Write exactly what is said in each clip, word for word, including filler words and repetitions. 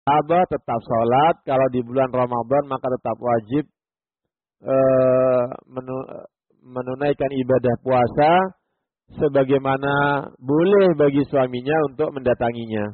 Abah tetap sholat, kalau di bulan Ramadan maka tetap wajib uh, menunaikan ibadah puasa, sebagaimana boleh bagi suaminya untuk mendatanginya.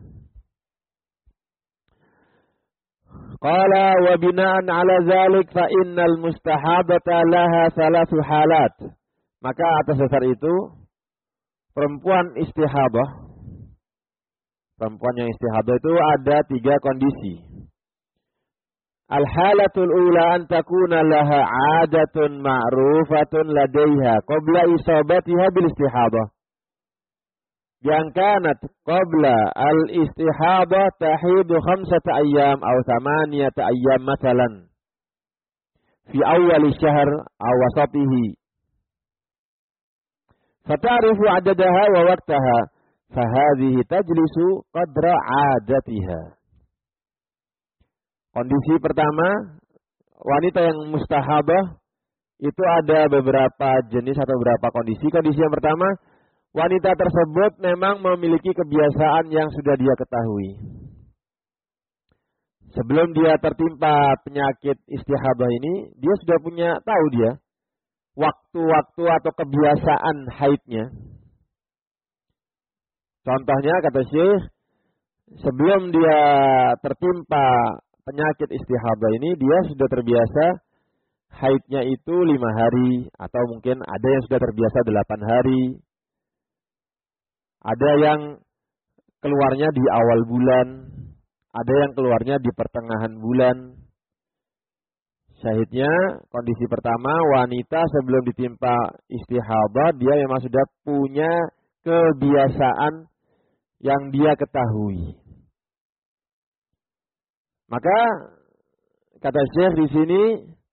Qala wa bina'an 'ala dzalik fa innal mustahabata laha thalathu halat. Maka atas dasar itu perempuan istihadah, perempuan yang istihadah itu ada tiga kondisi. Al-halatul ula an takuna laha 'adatun ma'rufatun ladaiha qabla isabatiha bil istihadah. Yang kanat qabla al-istihadah tahidu khamsata ayyam aw thamaniyata ayyam mathalan fi awal syahr aw wasatihi. Fata'rifu 'adadaha wa waqtaha fahadhihi tajlisu qadra 'adatiha. Kondisi pertama, wanita yang mustahadah itu ada beberapa jenis atau beberapa kondisi. Kondisi yang pertama, wanita tersebut memang memiliki kebiasaan yang sudah dia ketahui. Sebelum dia tertimpa penyakit istihadah ini, dia sudah punya tahu dia waktu-waktu atau kebiasaan haidnya. Contohnya kata Syekh, sebelum dia tertimpa penyakit istihadah ini, dia sudah terbiasa haidnya itu lima hari, atau mungkin ada yang sudah terbiasa delapan hari. Ada yang keluarnya di awal bulan, ada yang keluarnya di pertengahan bulan. Syahidnya, kondisi pertama, wanita sebelum ditimpa istihadah, dia memang sudah punya kebiasaan yang dia ketahui. Maka, kata Syekh di sini,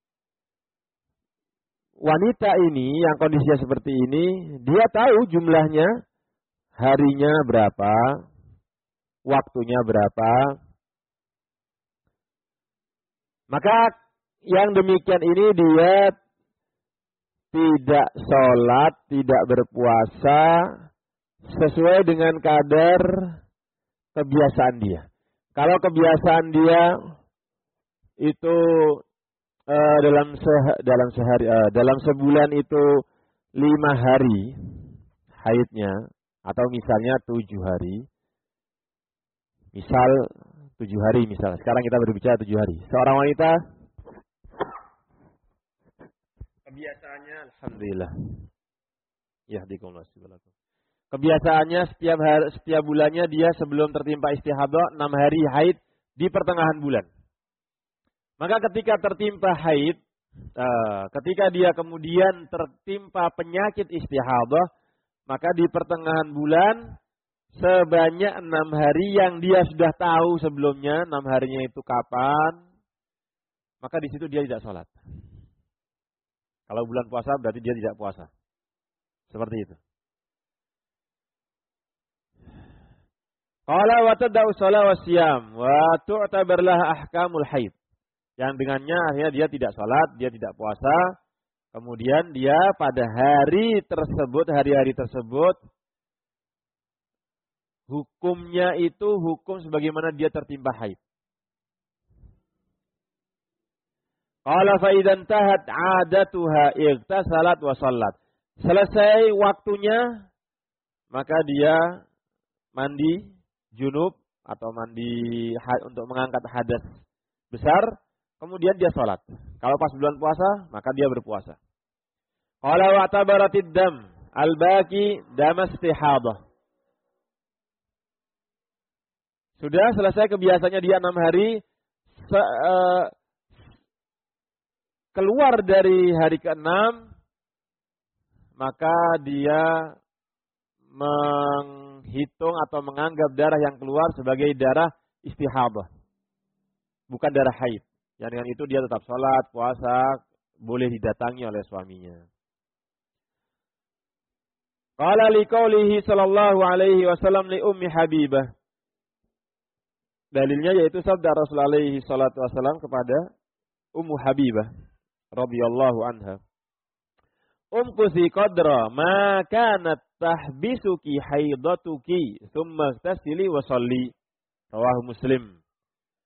wanita ini yang kondisinya seperti ini, dia tahu jumlahnya, harinya berapa, waktunya berapa. Maka yang demikian ini dia tidak sholat, tidak berpuasa sesuai dengan kadar kebiasaan dia. Kalau kebiasaan dia itu uh, dalam se dalam sehari uh, dalam sebulan itu lima hari haidnya, atau misalnya tujuh hari, misal tujuh hari misal. Sekarang kita berbicara tujuh hari. Seorang wanita kebiasaannya, alhamdulillah, yahdikumullah subhanahu. Kebiasaannya setiap hari, setiap bulannya dia sebelum tertimpa istihadah enam hari haid di pertengahan bulan. Maka ketika tertimpa haid, uh, ketika dia kemudian tertimpa penyakit istihadah, maka di pertengahan bulan sebanyak enam hari yang dia sudah tahu sebelumnya, enam harinya itu kapan, maka di situ dia tidak sholat. Kalau bulan puasa berarti dia tidak puasa. Seperti itu. Qala wa tad'u shalah wa siyam wa tu'tabar laha ahkamul haid. Yang dengannya akhirnya dia tidak sholat, dia tidak puasa. Kemudian dia pada hari tersebut, hari-hari tersebut, hukumnya itu hukum sebagaimana dia tertimpa haid. Qala fa idzan tahat 'adatuha igtasalat wa shallat. Selesai waktunya, maka dia mandi junub atau mandi untuk mengangkat hadas besar, kemudian dia sholat. Kalau pas bulan puasa, maka dia berpuasa. Qala wa tabaratid dam al-baqi dam istihadah. Sudah selesai kebiasaannya dia enam hari, se, uh, keluar dari hari keenam, maka dia menghitung atau menganggap darah yang keluar sebagai darah istihadah, bukan darah haid. Yang dengan itu dia tetap sholat, puasa, boleh didatangi oleh suaminya. Qala liqaulihi sallallahu alaihi wasallam li ummi Habibah. Dalilnya yaitu sabda Rasulullah alaihi salatu wasallam kepada Ummu Habibah radhiyallahu anha. Umkusi qadra ma kanat tahbisuki haidatuki thumma tasili wa shalli. Rawahu Muslim.